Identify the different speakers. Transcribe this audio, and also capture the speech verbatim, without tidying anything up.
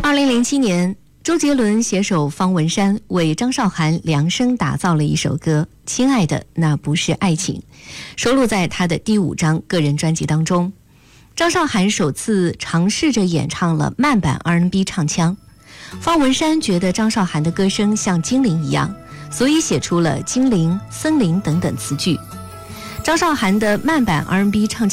Speaker 1: 二零零七年，周杰伦携手方文山为张韶涵量身打造了一首歌《亲爱的，那不是爱情》，收录在他的第五张个人专辑当中。张韶涵首次尝试着演唱了慢版 R and B 唱腔，方文山觉得张韶涵的歌声像精灵一样，所以写出了精灵、森林等等词句。张韶涵的慢版 R and B 唱腔